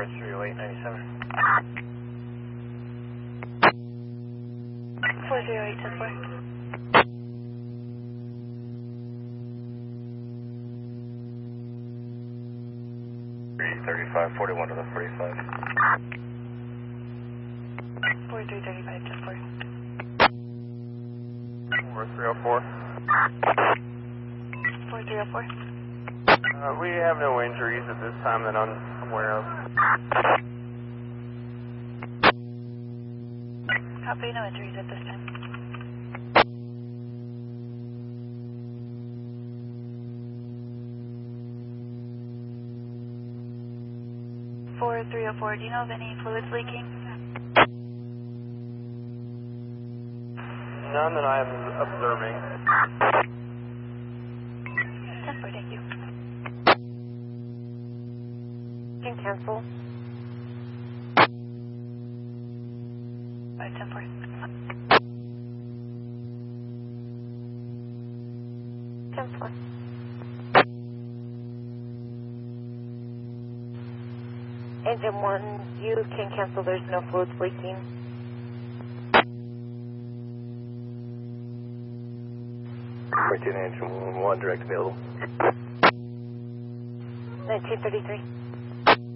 30897. 408-10-4. 3541 to the 45. 4335-10-4. 4304. 4304. We have no injuries at this time that I'm aware of. Copy, no injuries at this time. For 304, do you know of any fluids leaking? None that I am observing. 10-4, thank you. Can cancel. 10-4. 10-4. Engine 1, you can cancel. There's no fluids leaking. Engine 1, direct available. 1933.